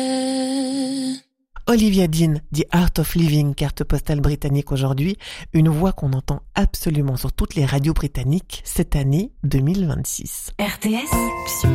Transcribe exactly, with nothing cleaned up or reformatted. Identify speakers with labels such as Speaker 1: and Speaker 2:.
Speaker 1: Olivia Dean, The Art of Living, carte postale britannique aujourd'hui, une voix qu'on entend absolument sur toutes les radios britanniques cette année deux mille vingt-six.
Speaker 2: R T S